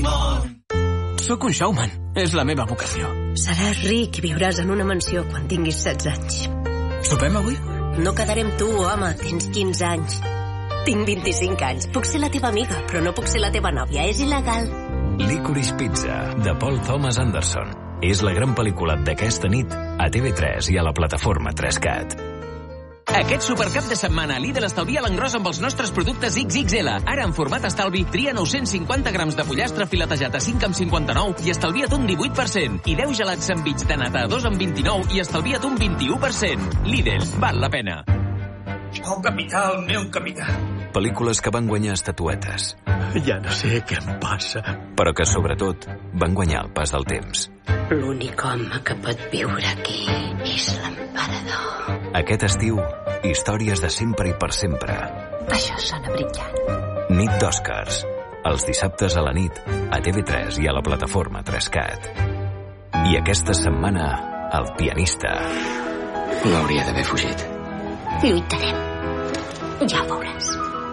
Sóc un showman. És la meva vocació. Seràs ric i viuràs en una mansió quan tinguis 16 anys. Sopem avui? No quedaré amb tu, home. Tens 15 anys. Tinc 25 anys. Puc ser la teva amiga, però no puc ser la teva nòvia. És il·legal. Licorice Pizza, de Paul Thomas Anderson. És la gran pel·lícula d'aquesta nit a TV3 i a la plataforma 3CAT. Aquest supercap de setmana Lidl estalvia l'engròs amb els nostres productes XXL. Ara en format estalvi, tria 950 grams de pollastre filetejat a 5,59 i estalvia't un 18%. I 10 gelats sandvich de nata a 2,29 i estalvia't un 21%. Lidl, val la pena. Oh, capità, el meu capità. Pel·lícules que van guanyar estatuetes. Ja no sé què em passa. Però que, sobretot, van guanyar el pas del temps. L'únic home que pot viure aquí és l'emperador. Aquest estiu, històries de sempre i per sempre. Això sona brillant. Nit d'Oscars. Els dissabtes a la nit, a TV3 i a la plataforma 3CAT. I aquesta setmana, El pianista. No hauria d'haver fugit. Lluitarem. Ja ho veuràs.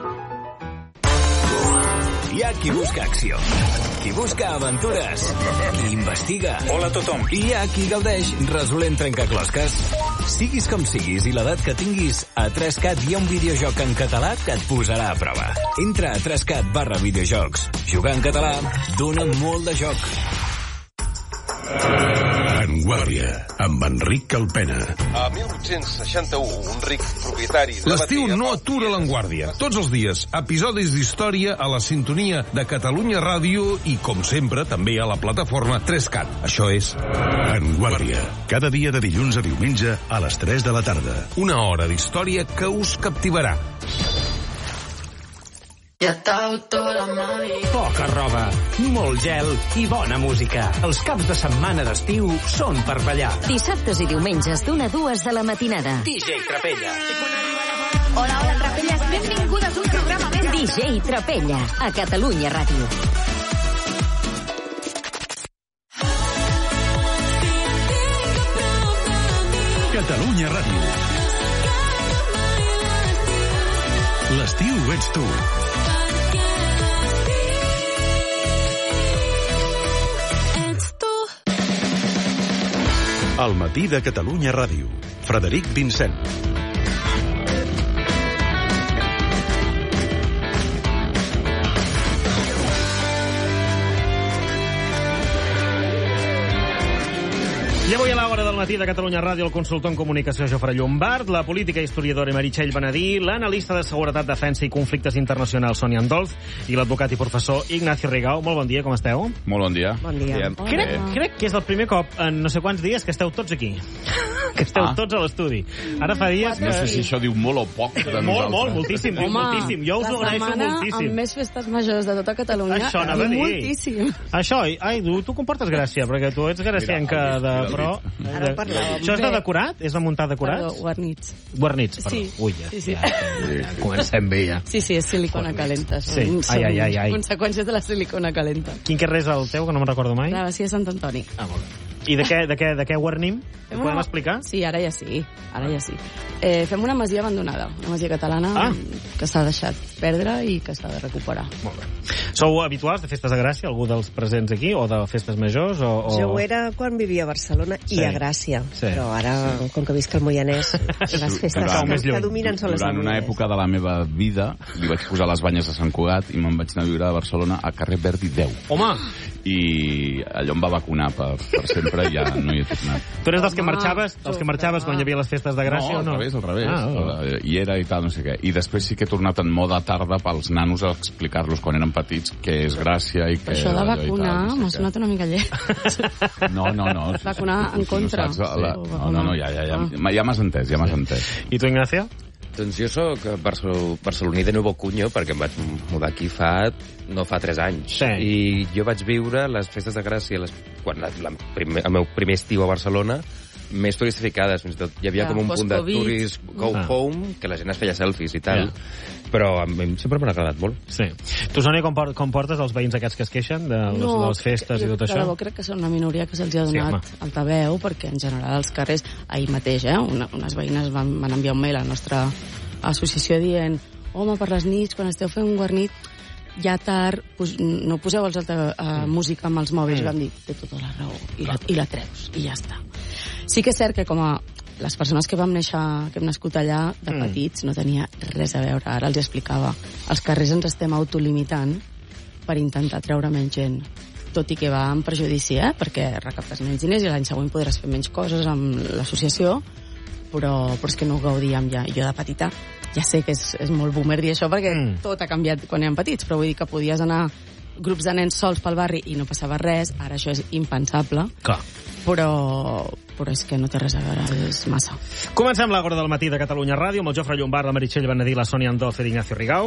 Hi ha qui busca acció, qui busca aventures, qui investiga. Hola a tothom. I hi ha qui gaudeix resolent trencaclosques. Siguis com siguis i l'edat que tinguis, a 3CAT hi ha un videojoc en català que et posarà a prova. Entra a 3CAT/videojocs. Jugar en català dona molt de joc. Vanguardia, amb Enric Calpena. A 1861, un ric propietari... L'estiu no atura l'Enguàrdia. Tots els dies, episodis d'història a la sintonia de Catalunya Ràdio i, com sempre, també a la plataforma 3CAT. Això és Vanguardia. Cada dia de dilluns a diumenge a les 3 de la tarda. Una hora d'història que us captivarà. Poca roba, molt gel i bona música. Els caps de setmana d'estiu són per ballar. Dissabtes i diumenges d'1 a 2 de la matinada. DJ Trapella. Hola, Trapelles, benvingudes a un programa més. DJ Trapella, a Catalunya Ràdio. Catalunya Ràdio. L'estiu ets tu. Al matí de Catalunya Ràdio. Frederic Vincent. I avui a l'hora del matí de Catalunya Ràdio, el consultor en comunicació Jofre Llombard, la política historiadora Meritxell Benedí, l'analista de seguretat, defensa i conflictes internacionals Sònia Andolf i l'advocat i professor Ignacio Rigau. Molt bon dia, com esteu? Molt bon dia. Bon dia. Crec que és el primer cop en no sé quants dies que esteu tots aquí. Que esteu tots a l'estudi. Ara fa dies que... No sé si això diu molt o poc de nosaltres. Molt, moltíssim. Moltíssim. Jo us ho agraeixo moltíssim. Amb més festes majors de tota Catalunya. Això anava a dir. Moltíssim. Això, tu comportes gràcia, perquè tu ets gracienca de... Però... Ara parlàvem. Això és de decorat? És de muntar decorats? Perdó, guarnits. Guarnits, perdó. Sí. Ui, ja. Sí. Comencem bé, ja. Sí, és silicona calenta. Sí. Ai. Conseqüències de la silicona calenta. Quin carrer és el teu, que no me'n recordo mai? Travessia Sant Antoni. Ah, molt bé. I de què guarnim? Ho podem explicar? Sí, ara ja sí. Fem una masia abandonada, una masia catalana que s'ha deixat perdre i que s'ha de recuperar. Molt bé. Sou habituals de festes de Gràcia, algú dels presents aquí, o de festes majors? Jo ho era quan vivia a Barcelona i a Gràcia, però ara, com que visc al Moianès, les festes que dominen són les Durant una època de la meva vida li vaig posar les banyes a Sant Cugat i me'n vaig anar a viure a Barcelona a carrer Verdi 10. Home! I allò em va vacunar per sempre i ja no hi he tornat. Tu eres dels que marxaves quan hi havia les festes de Gràcia o no? Al revés. Hi era i tal, no sé què. I després sí que he tornat en moda tarda pels nanos a explicar-los quan eren petits què és Gràcia i què... Però això de vacunar m'ha sonat una mica lleig. No. Vacunar en contra. No, ja m'has entès. I tu, Ignacio? Doncs jo soc barceloní de Nuevo Cuño, perquè em vaig mudar aquí no fa 3 anys. Sí. I jo vaig viure les festes de Gràcia quan el meu primer estiu a Barcelona més turistificades, fins i tot hi havia com un punt de tourist go home, que la gent es feia selfies i tal, però a mi sempre m'ha agradat molt. Sí. Tu, Sònia, com portes els veïns aquests que es queixen de les festes i tot això? No, crec que són una minoria que se'ls ha donat altaveu, perquè en general als carrers, ahir mateix, unes veïnes van enviar un mail a la nostra associació dient, home, per les nits, quan esteu fent un guarnit, ja tard, no poseu música amb els mòbils. Vam dir, té tota la raó, i la treus, i ja està. Sí que és cert que com a les persones que vam néixer, que hem nascut allà, de petits, no tenia res a veure. Ara els explicava. Els carrers ens estem autolimitant per intentar treure menys gent. Tot i que va en perjudici, perquè recaptes menys diners i l'any següent podràs fer menys coses amb l'associació, però és que no ho gaudíem ja. Jo de petita ja sé que és molt boomer dir això, perquè tot ha canviat quan érem petits, però vull dir que podies anar grups de nens sols pel barri i no passava res. Ara això és impensable. Clar. Però és que no té res a veure, és massa. Comencem l'Agora del matí de Catalunya Ràdio amb el Jofre Llombart, la Meritxell Benedí, la Sònia Andoz i l'Ignacio Rigau.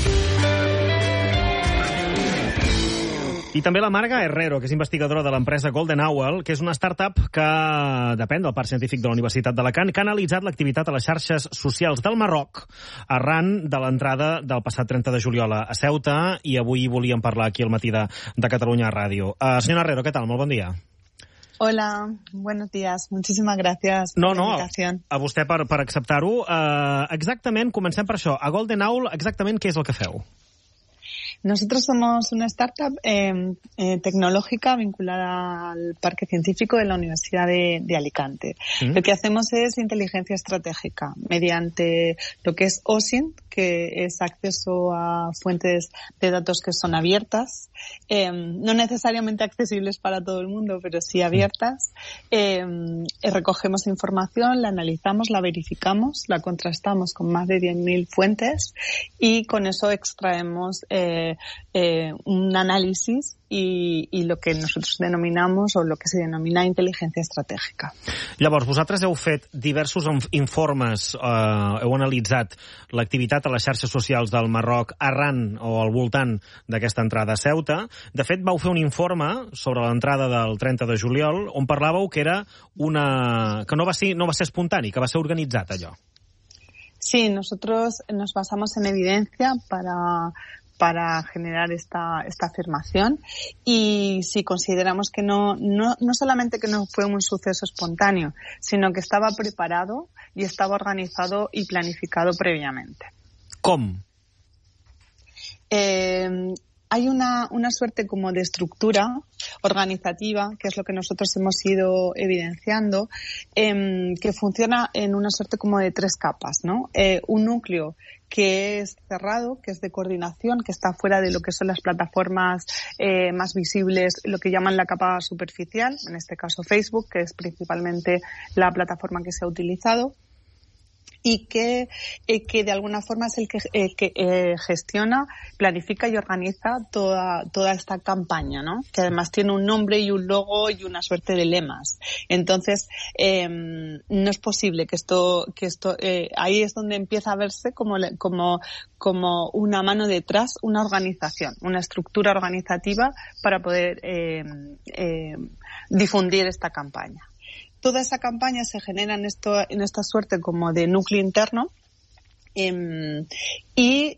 I també la Marga Herrero, que és investigadora de l'empresa Golden Owl, que és una startup que depèn del Parc Científic de la Universitat d'Alacant, que ha analitzat l'activitat a les xarxes socials del Marroc arran de l'entrada del passat 30 de juliol a Ceuta, i avui volíem parlar aquí al matí de Catalunya Ràdio. Senyora Herrero, què tal? Molt bon dia. Hola, buenos días. Muchísimas gracias por la invitación. A vostè per acceptar-ho. Exactament, comencem per això. A Golden Owl, exactament què és el que feu? Nosotros somos una startup tecnológica vinculada al Parque Científico de la Universidad de Alicante. Lo que hacemos es inteligencia estratégica mediante lo que es OSINT, que es acceso a fuentes de datos que son abiertas, no necesariamente accesibles para todo el mundo, pero sí abiertas. Recogemos información, la analizamos, la verificamos, la contrastamos con más de 10.000 fuentes y con eso extraemos un análisis i lo que nosotros denominamos o lo que se denomina inteligencia estratègica. Llavors, vosaltres heu fet diversos informes, heu analitzat l'activitat a les xarxes socials del Marroc arran o al voltant d'aquesta entrada a Ceuta. De fet, vau fer un informe sobre l'entrada del 30 de juliol on parlàveu que era que no va ser espontani, que va ser organitzat allò. Sí, nosotros nos basamos en evidencia para generar esta afirmación, y sí consideramos que no solamente que no fue un suceso espontáneo, sino que estaba preparado y estaba organizado y planificado previamente. ¿Cómo? Hay una suerte como de estructura organizativa, que es lo que nosotros hemos ido evidenciando, que funciona en una suerte como de 3 capas, ¿no? Un núcleo que es cerrado, que es de coordinación, que está fuera de lo que son las plataformas más visibles, lo que llaman la capa superficial, en este caso Facebook, que es principalmente la plataforma que se ha utilizado, y que de alguna forma es el que gestiona, planifica y organiza toda esta campaña, ¿no? Que además tiene un nombre y un logo y una suerte de lemas. Entonces, no es posible que esto ahí es donde empieza a verse como una mano detrás, una organización, una estructura organizativa para poder difundir esta campaña. Toda esa campaña se genera en esta suerte como de núcleo interno, y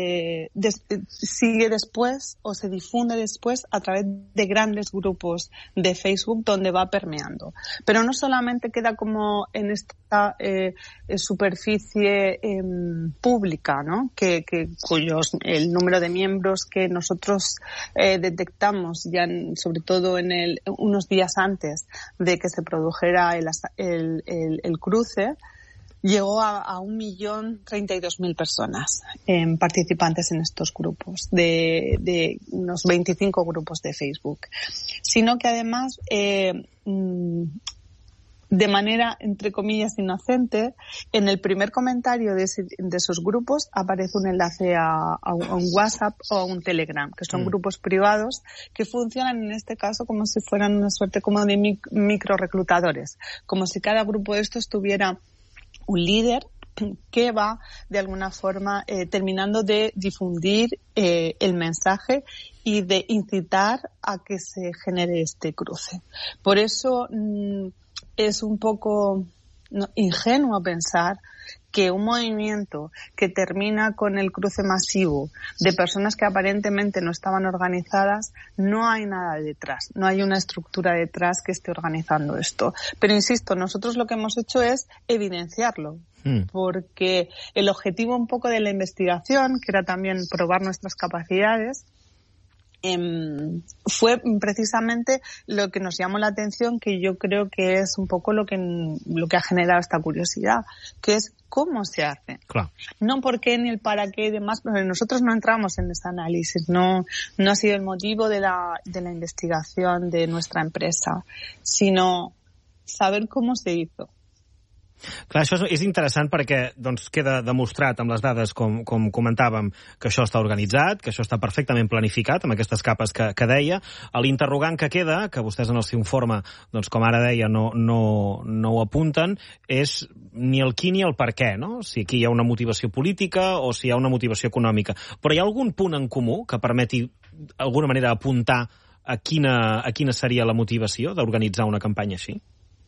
sigue después o se difunde después a través de grandes grupos de Facebook donde va permeando. Pero no solamente queda como en esta superficie pública, ¿no? Cuyos el número de miembros que nosotros detectamos ya sobre todo unos días antes de que se produjera el cruce, llegó a 1.032.000 personas participantes en estos grupos, de unos 25 grupos de Facebook. Sino que además, de manera, entre comillas, inocente, en el primer comentario de esos grupos aparece un enlace a un WhatsApp o a un Telegram, que son grupos privados que funcionan en este caso como si fueran una suerte como de micro reclutadores, como si cada grupo de estos tuviera un líder que va de alguna forma terminando de difundir el mensaje y de incitar a que se genere este cruce. Por eso es un poco ingenuo pensar que un movimiento que termina con el cruce masivo de personas que aparentemente no estaban organizadas, no hay nada detrás, no hay una estructura detrás que esté organizando esto. Pero insisto, nosotros lo que hemos hecho es evidenciarlo, porque el objetivo un poco de la investigación, que era también probar nuestras capacidades, fue precisamente lo que nos llamó la atención, que yo creo que es un poco lo que ha generado esta curiosidad, que es cómo se hace. Claro. No por qué ni el para qué y demás, pero nosotros no entramos en ese análisis, no ha sido el motivo de la investigación de nuestra empresa, sino saber cómo se hizo. Clar, això és interessant perquè doncs, queda demostrat amb les dades, com comentàvem, que això està organitzat, que això està perfectament planificat, amb aquestes capes que deia. L'interrogant que queda, que vostès en el seu informe, doncs, com ara deia, no ho apunten, és ni el qui ni el per què, no? Si aquí hi ha una motivació política o si hi ha una motivació econòmica. Però hi ha algun punt en comú que permeti, d'alguna manera, apuntar a quina seria la motivació d'organitzar una campanya així?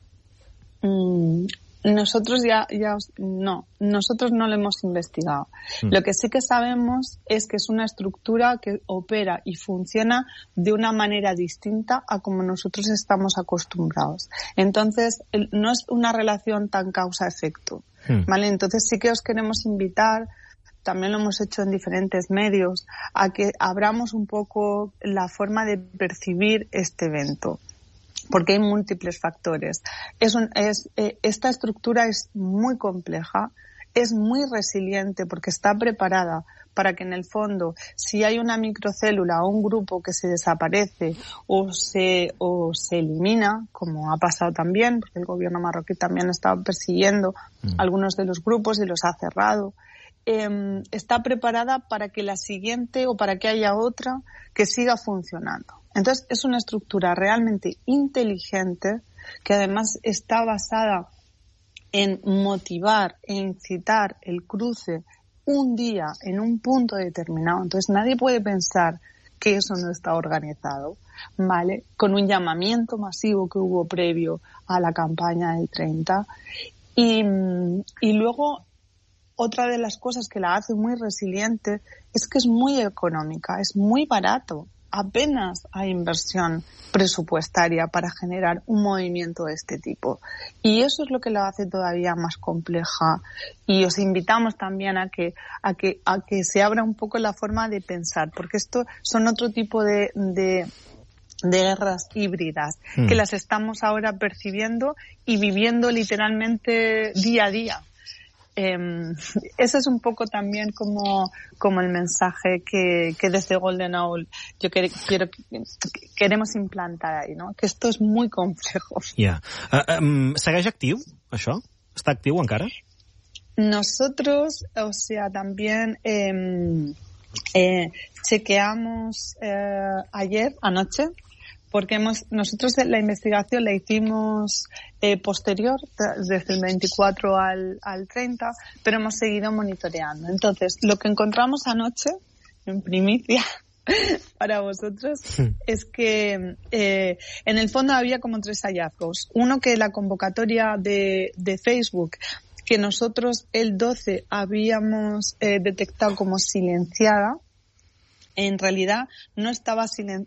Nosotros nosotros no lo hemos investigado. Lo que sí que sabemos es que es una estructura que opera y funciona de una manera distinta a como nosotros estamos acostumbrados. Entonces, no es una relación tan causa-efecto, ¿vale? Entonces sí que os queremos invitar, también lo hemos hecho en diferentes medios, a que abramos un poco la forma de percibir este evento, porque hay múltiples factores. Esta estructura es muy compleja, es muy resiliente porque está preparada para que en el fondo, si hay una microcélula o un grupo que se desaparece o se elimina, como ha pasado también, porque el gobierno marroquí también ha estado persiguiendo algunos de los grupos y los ha cerrado, está preparada para que la siguiente o para que haya otra que siga funcionando. Entonces, es una estructura realmente inteligente que además está basada en motivar e incitar el cruce un día en un punto determinado. Entonces, nadie puede pensar que eso no está organizado, ¿vale? Con un llamamiento masivo que hubo previo a la campaña del 30. Y luego, otra de las cosas que la hace muy resiliente es que es muy económica, es muy barato. Apenas hay inversión presupuestaria para generar un movimiento de este tipo. Y eso es lo que lo hace todavía más compleja. Y os invitamos también a que se abra un poco la forma de pensar, porque esto son otro tipo de guerras híbridas que las estamos ahora percibiendo y viviendo literalmente día a día. Ese es un poco también como el mensaje que desde Golden Owl queremos implantar ahí, ¿no? Que esto es muy complejo. ¿Segueix actiu, això? ¿Està actiu encara? Nosotros, o sea, también chequeamos anoche, porque nosotros la investigación la hicimos posterior, desde el 24 al 30, pero hemos seguido monitoreando. Entonces, lo que encontramos anoche, en primicia para vosotros, es que en el fondo había como 3 hallazgos. Uno, que la convocatoria de Facebook, que nosotros el 12 habíamos detectado como silenciada, en realidad no estaba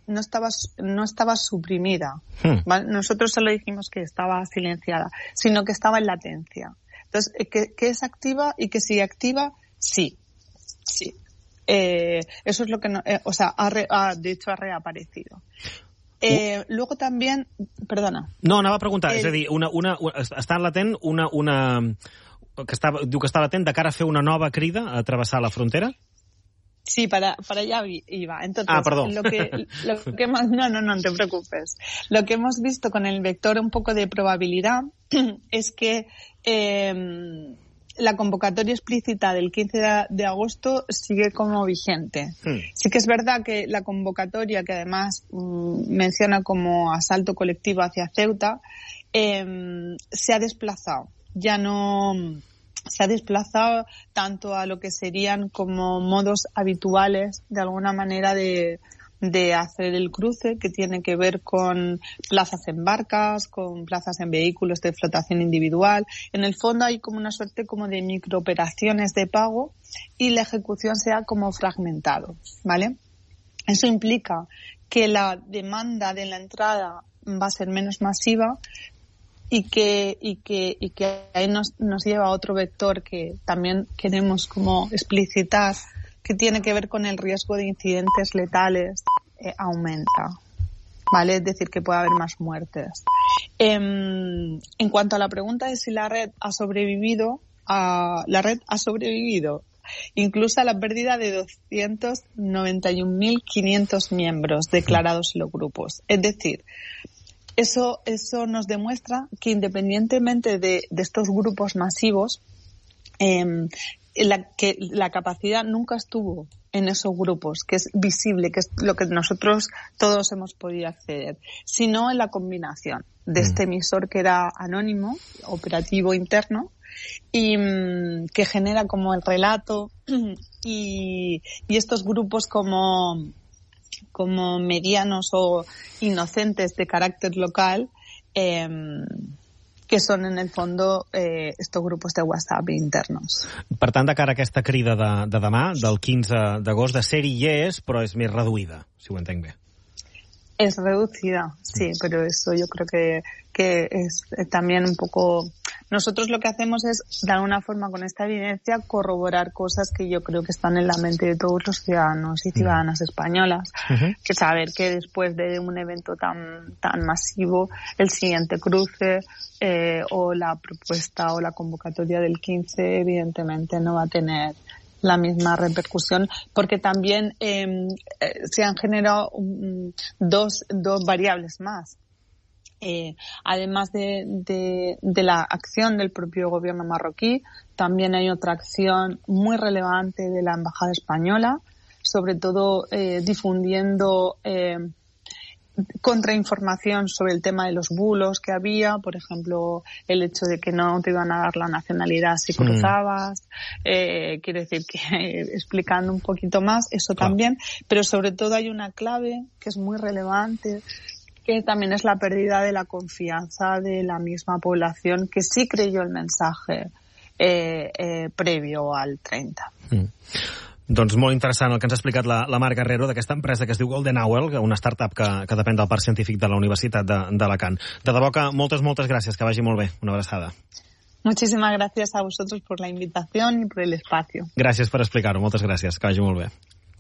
suprimida, ¿vale? Nosotros solo dijimos que estaba silenciada, sino que estaba en latencia. Entonces, que es activa y que sigue activa, sí. Eso es lo que de hecho ha reaparecido. Luego también, perdona. No, anava a preguntar, és a dir, està latent diu que està latent de cara a fer una nova crida a travessar la frontera? Sí, para allá iba. Entonces, perdón. Lo que hemos, no te preocupes. Lo que hemos visto con el vector un poco de probabilidad es que la convocatoria explícita del 15 de agosto sigue como vigente. Sí que es verdad que la convocatoria, que además menciona como asalto colectivo hacia Ceuta, se ha desplazado. Ya no se ha desplazado tanto a lo que serían como modos habituales, de alguna manera, de de hacer el cruce, que tiene que ver con plazas en barcas, con plazas en vehículos de flotación individual. En el fondo hay como una suerte como de microoperaciones de pago y la ejecución se ha como fragmentado, ¿vale? Eso implica que la demanda de la entrada va a ser menos masiva y que ahí nos lleva a otro vector que también queremos como explicitar, que tiene que ver con el riesgo de incidentes letales aumenta, ¿vale? Es decir, que puede haber más muertes. En cuanto a la pregunta de si la red ha sobrevivido, incluso a la pérdida de 291.500 miembros declarados en los grupos. Es decir, eso nos demuestra que independientemente de estos grupos masivos, que la capacidad nunca estuvo en esos grupos, que es visible, que es lo que nosotros todos hemos podido acceder, sino en la combinación de este emisor que era anónimo, operativo interno, y que genera como el relato y estos grupos como medianos o inocentes de carácter local, que són, en el fondo, estos grupos de WhatsApp internos. Per tant, de cara a aquesta crida de demà, del 15 d'agost, de ser-hi és, però és més reduïda, si ho entenc bé. Es reducida, sí, pero eso yo creo que es también un poco... Nosotros lo que hacemos es, de alguna forma, con esta evidencia, corroborar cosas que yo creo que están en la mente de todos los ciudadanos y ciudadanas españolas. Que saber que después de un evento tan masivo, el siguiente cruce o la propuesta o la convocatoria del 15, evidentemente, no va a tener la misma repercusión, porque también se han generado dos variables más. Además de la acción del propio gobierno marroquí, también hay otra acción muy relevante de la Embajada Española, sobre todo difundiendo contrainformación sobre el tema de los bulos que había, por ejemplo, el hecho de que no te iban a dar la nacionalidad si cruzabas, quiero decir que explicando un poquito más eso también, pero sobre todo hay una clave que es muy relevante, que también es la pérdida de la confianza de la misma población que sí creyó el mensaje previo al 30. Doncs molt interessant el que ens ha explicat la Mar Guerrero d'aquesta empresa que es diu Golden Owl, una startup que depèn del Parc Científic de la Universitat d'Alacant. De debò que moltes gràcies, que vagi molt bé. Una abraçada. Muchísimas gracias a vosotros por la invitación y por el espacio. Gràcies per explicar-ho, moltes gràcies, que vagi molt bé.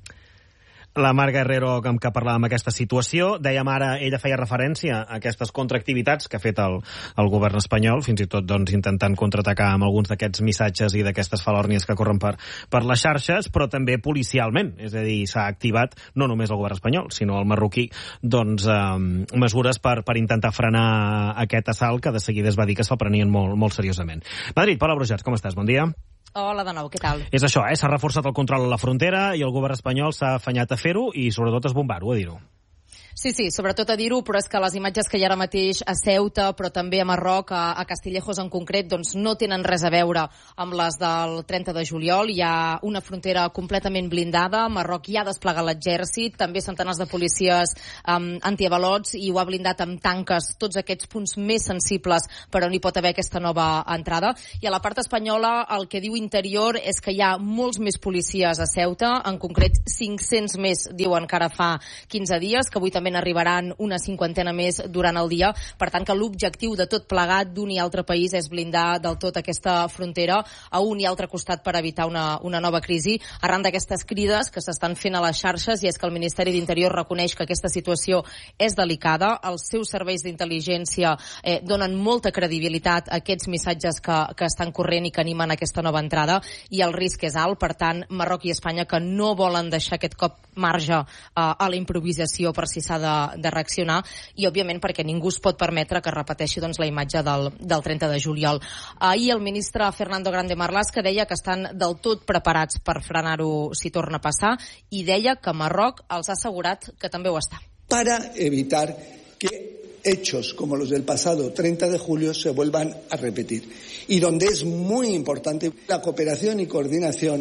La Mar Guerrero, amb què parlàvem aquesta situació, dèiem ara, ella feia referència a aquestes contraactivitats que ha fet el govern espanyol, fins i tot doncs, intentant contraatacar amb alguns d'aquests missatges i d'aquestes falòrnies que corren per les xarxes, però també policialment, és a dir, s'ha activat no només el govern espanyol, sinó el marroquí, doncs, mesures per intentar frenar aquest assalt que de seguida es va dir que se'l prenien molt seriosament. Madrid, Paula Brujats, com estàs? Bon dia. Hola de nou, què tal? És això, s'ha reforçat el control a la frontera i el govern espanyol s'ha afanyat a fer-ho i sobretot a esbombar-ho, a dir-ho. Sí, sobretot a dir-ho, però és que les imatges que hi ha ara mateix a Ceuta, però també a Marroc, a Castillejos en concret, doncs no tenen res a veure amb les del 30 de juliol. Hi ha una frontera completament blindada, Marroc ja ha desplegat l'exèrcit, també centenars de policies antiavalots i ho ha blindat amb tanques, tots aquests punts més sensibles per on hi pot haver aquesta nova entrada. I a la part espanyola el que diu Interior és que hi ha molts més policies a Ceuta, en concret 500 més, diuen que ara fa 15 dies, que avui també n'arribaran una cinquantena més durant el dia. Per tant, que l'objectiu de tot plegat d'un i altre país és blindar del tot aquesta frontera a un i altre costat per evitar una nova crisi, arran d'aquestes crides que s'estan fent a les xarxes, i és que el Ministeri d'Interior reconeix que aquesta situació és delicada. Els seus serveis d'intel·ligència donen molta credibilitat a aquests missatges que estan corrent i que animen aquesta nova entrada, i el risc és alt. Per tant, Marroc i Espanya, que no volen deixar aquest cop marge a la improvisació per si s'ha de reaccionar, i òbviament perquè ningú es pot permetre que repeteixi doncs, la imatge del 30 de juliol. Ahir el ministre Fernando Grande Marlaska deia que estan del tot preparats per frenar-ho si torna a passar, i deia que Marroc els ha assegurat que també ho està. Para evitar que hechos como los del pasado 30 de julio se vuelvan a repetir. Y donde es muy importante la cooperación y coordinación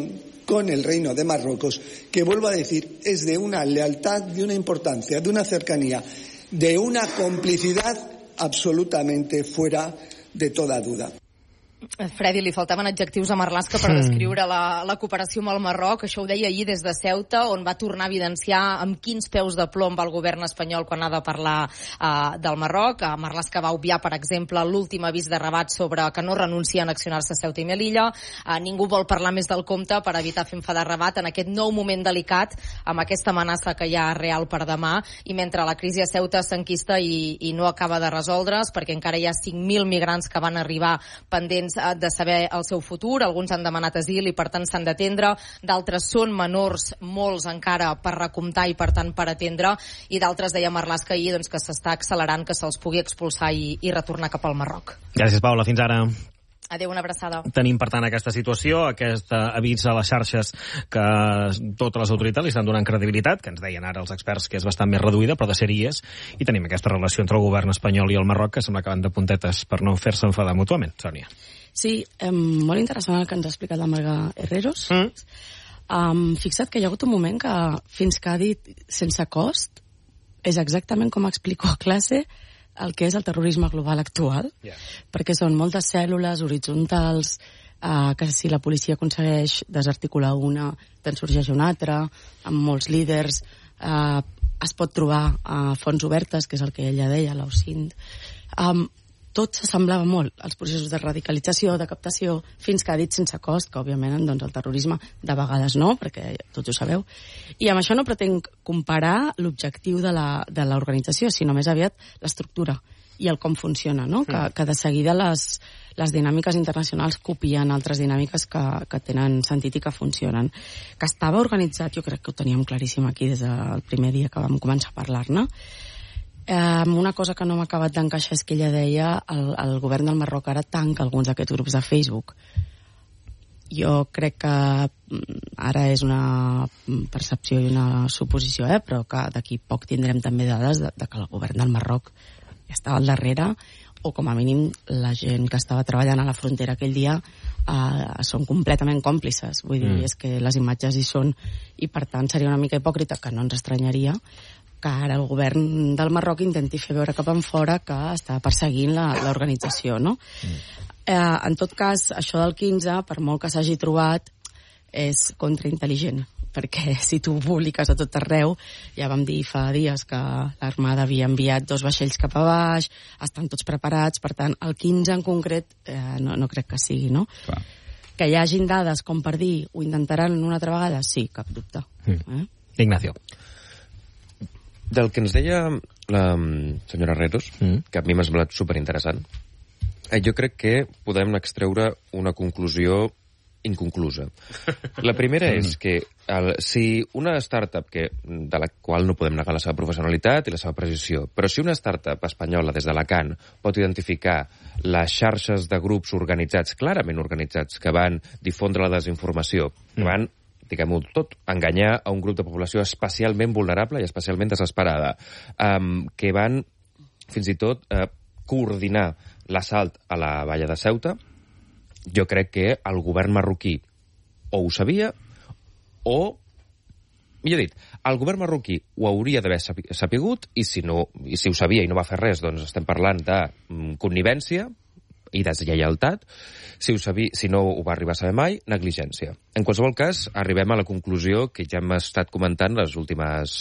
con el Reino de Marruecos, que vuelvo a decir, es de una lealtad, de una importancia, de una cercanía, de una complicidad absolutamente fuera de toda duda. Freddy, li faltaven adjectius a Marlaska per descriure la cooperació amb el Marroc. Això ho deia ahir des de Ceuta, on va tornar a evidenciar amb quins peus de plom va el govern espanyol quan ha de parlar del Marroc. Marlaska va obviar, per exemple, l'últim avís de Rabat sobre que no renuncia a annexionar-se a Ceuta i Melilla. Ningú vol parlar més del compte per evitar fer enfadar Rabat en aquest nou moment delicat, amb aquesta amenaça que hi ha real per demà, i mentre la crisi a Ceuta s'enquista i no acaba de resoldre's, perquè encara hi ha 5.000 migrants que van arribar pendents de saber el seu futur. Alguns han demanat asil i per tant s'han d'atendre, d'altres són menors, molts encara per recomptar i per tant per atendre, i d'altres, deia Marlaska ahir, doncs, que s'està accelerant que se'ls pugui expulsar i retornar cap al Marroc. Gràcies, Paula, fins ara. Adéu, una abraçada. Tenim, per tant, aquesta situació, aquest avís a les xarxes que totes les autoritats li estan donant credibilitat, que ens deien ara els experts que és bastant més reduïda, però de ser hi és, i tenim aquesta relació entre el govern espanyol i el Marroc que sembla que van de puntetes per no fer-se enfadar mútuament. Sònia. Sí, molt interessant el que ens ha explicat la Marga Herreros. Fixa't que hi ha hagut un moment que, fins que ha dit sense cost, és exactament com explico a classe el que és el terrorisme global actual, perquè són moltes cèl·lules horitzontals, que si la policia aconsegueix desarticular una, te'n sorgeix una altra, amb molts líders, es pot trobar a fonts obertes, que és el que ella deia, l'OSINT. Tot s'assemblava molt als processos de radicalització, de captació, fins que ha dit sense cost, que òbviament doncs, el terrorisme de vegades no, perquè tots ho sabeu. I amb això no pretenc comparar l'objectiu de l'organització, sinó més aviat l'estructura i el com funciona, no? Que de seguida les dinàmiques internacionals copien altres dinàmiques que tenen sentit i que funcionen. Que estava organitzat, jo crec que ho teníem claríssim aquí des del primer dia que vam començar a parlar-ne. Una cosa que no m'ha acabat d'encaixar és que ella deia el govern del Marroc ara tanca alguns d'aquests grups de Facebook. Jo crec que ara és una percepció i una suposició, però que d'aquí poc tindrem també dades de que el govern del Marroc estava al darrere, o com a mínim la gent que estava treballant a la frontera aquell dia són completament còmplices. Vull dir, és que les imatges hi són, i per tant seria una mica hipòcrita, que no ens estranyaria que ara el govern del Marroc intenti fer veure cap enfora que està perseguint l'organització, no? En tot cas, això del 15, per molt que s'hagi trobat, és contraintel·ligent, perquè si tu publiques a tot arreu, ja vam dir fa dies que l'Armada havia enviat 2 vaixells cap a baix, estan tots preparats, per tant, el 15 en concret no crec que sigui, no? Clar. Que hi hagin dades com per dir ho intentaran una altra vegada, sí, cap dubte. Ignacio. Del que ens deia la senyora Herreros, que a mi m'ha semblat superinteressant, jo crec que podem extreure una conclusió inconclusa. La primera és que si una startup de la qual no podem negar la seva professionalitat i la seva precisió, però si una startup espanyola des d'Alacant pot identificar les xarxes de grups organitzats, clarament organitzats, que van difondre la desinformació, que van, diguem-ho tot, enganyar a un grup de població especialment vulnerable i especialment desesperada, que van fins i tot coordinar l'assalt a la valla de Ceuta, jo crec que el govern marroquí o ho sabia o, millor dit, el govern marroquí ho hauria d'haver sapigut i si ho sabia i no va fer res, doncs estem parlant de connivència i deslleialtat. Si no ho va arribar a saber mai, negligència. En qualsevol cas, arribem a la conclusió que ja hem estat comentant les últimes